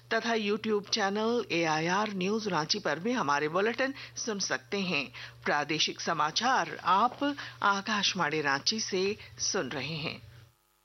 तथा YouTube channel AIR news Ranchi पर भी हमारे बुलेटिन सुन सकते हैं। प्रादेशिक समाचार आप आकाशवाणी रांची से सुन रहे हैं।